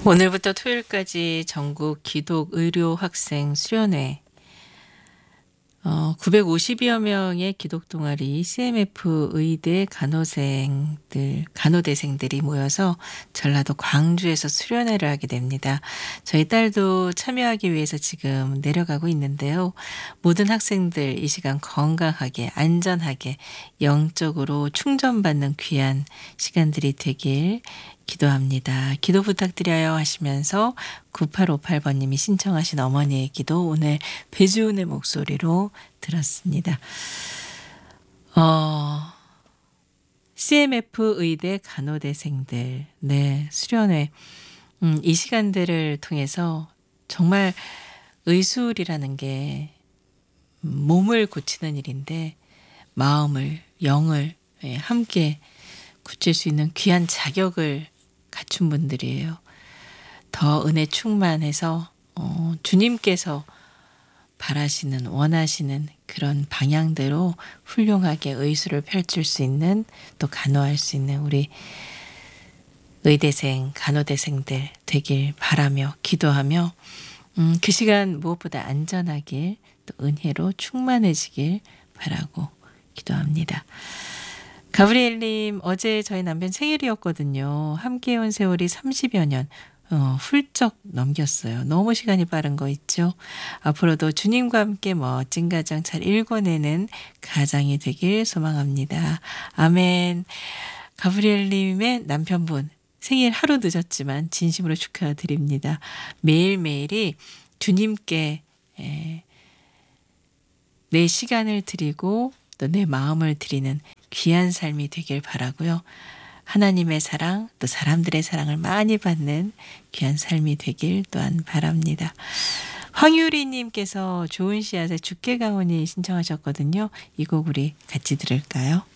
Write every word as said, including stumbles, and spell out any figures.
오늘부터 토요일까지 전국 기독 의료 학생 수련회 어 구백오십여 명의 기독 동아리 씨엠에프 의대 간호생들 간호대생들이 모여서 전라도 광주에서 수련회를 하게 됩니다. 저희 딸도 참여하기 위해서 지금 내려가고 있는데요. 모든 학생들 이 시간 건강하게 안전하게 영적으로 충전받는 귀한 시간들이 되길 기도합니다. 기도 부탁드려요 하시면서 구팔오팔 번님이 신청하신 어머니의 기도 오늘 배주은의 목소리로 들었습니다. 어, 씨엠에프 의대 간호대생들 네 수련회 음, 이 시간들을 통해서 정말 의술이라는 게 몸을 고치는 일인데 마음을 영을 예, 함께 고칠 수 있는 귀한 자격을 갖춘 분들이에요. 더 은혜 충만해서 어, 주님께서 바라시는 원하시는 그런 방향대로 훌륭하게 의술을 펼칠 수 있는 또 간호할 수 있는 우리 의대생 간호대생들 되길 바라며 기도하며 음, 그 시간 무엇보다 안전하길 또 은혜로 충만해지길 바라고 기도합니다. 가브리엘님 어제 저희 남편 생일이었거든요. 함께 온 세월이 삼십여 년 어, 훌쩍 넘겼어요. 너무 시간이 빠른 거 있죠. 앞으로도 주님과 함께 멋진 가정 잘 일궈내는 가장이 되길 소망합니다. 아멘. 가브리엘님의 남편분 생일 하루 늦었지만 진심으로 축하드립니다. 매일매일이 주님께 에, 내 시간을 드리고 또 내 마음을 드리는 귀한 삶이 되길 바라고요. 하나님의 사랑 또 사람들의 사랑을 많이 받는 귀한 삶이 되길 또한 바랍니다. 황유리님께서 좋은 씨앗의 죽게 가오니 신청하셨거든요. 이 곡 우리 같이 들을까요?